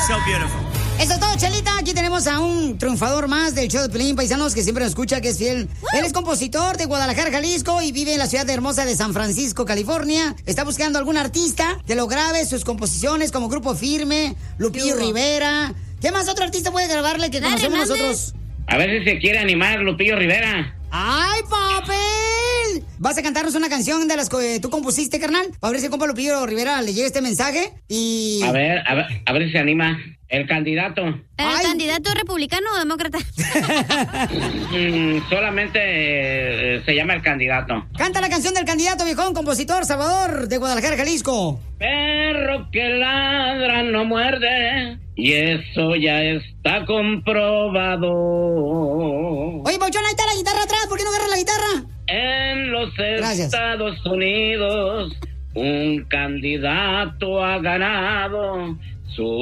so beautiful. Eso es todo, Chelita. Aquí tenemos a un triunfador más del show de Pelín, paisanos, que siempre nos escucha, que es fiel. Él es compositor de Guadalajara, Jalisco, y vive en la ciudad hermosa de San Francisco, California. Está buscando algún artista que lo grabe sus composiciones como Grupo Firme, Lupillo Rivera. ¿Qué más otro artista puede grabarle que conocemos nosotros? A ver si se quiere animar Lupillo Rivera. ¡Ay, papel! ¿Vas a cantarnos una canción de las que tú compusiste, carnal? Para ver si el compa Lupillo Rivera le llega este mensaje y... A ver si se anima. El candidato. ¿El candidato republicano o demócrata? Solamente se llama el candidato. Canta la canción del candidato, viejón, compositor, Salvador, de Guadalajara, Jalisco. Perro que ladra no muerde, y eso ya está comprobado. Oye, Pauchón, ahí está la guitarra atrás, ¿por qué no agarras la guitarra? En los Estados Unidos, un candidato ha ganado su